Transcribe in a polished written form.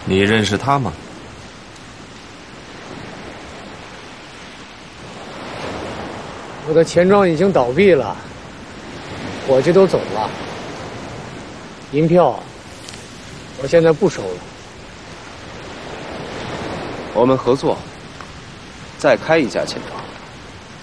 你认识他吗？ 我的钱庄已经倒闭了，伙计都走了，银票我现在不收了。 我们合作，再开一家钱庄。